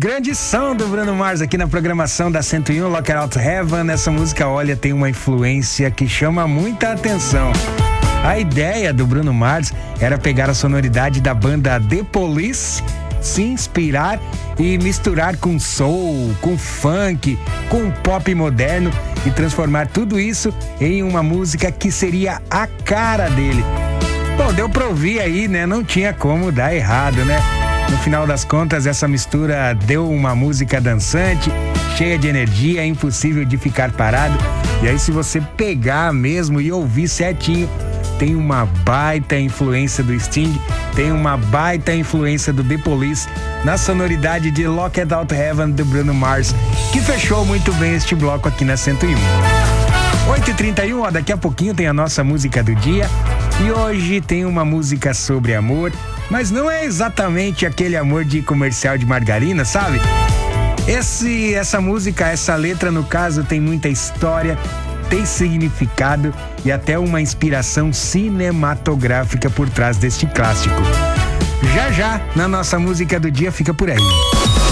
Grande som do Bruno Mars aqui na programação da 101, Lock It Out Heaven. Essa música, olha, tem uma influência que chama muita atenção. A ideia do Bruno Mars era pegar a sonoridade da banda The Police, se inspirar e misturar com soul, com funk, com pop moderno e transformar tudo isso em uma música que seria a cara dele. Bom, deu pra ouvir aí, né? Não tinha como dar errado, né? No final das contas, essa mistura deu uma música dançante, cheia de energia, é impossível de ficar parado. E aí, se você pegar mesmo e ouvir certinho, tem uma baita influência do Sting, tem uma baita influência do The Police na sonoridade de Lock It Out Heaven do Bruno Mars, que fechou muito bem este bloco aqui na 101. 8h31, ó, daqui a pouquinho tem a nossa música do dia. E hoje tem uma música sobre amor, mas não é exatamente aquele amor de comercial de margarina, sabe? Essa música, essa letra, no caso, tem muita história, tem significado e até uma inspiração cinematográfica por trás deste clássico. Já, na nossa música do dia, fica por aí.